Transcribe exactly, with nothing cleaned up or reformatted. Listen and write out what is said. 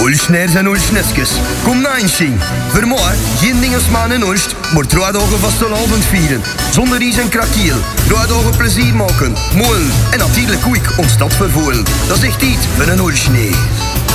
Oelsneers en oelsneskes. Kom na eens zien. Voor mij, geen dingesmaan en olst, maar twee dagen vastelavond vieren. Zonder ries en krakiel. Twee dagen plezier maken, molen en natuurlijk koeik ons stad vervoeren. Dat is echt iets voor een Oelsneer.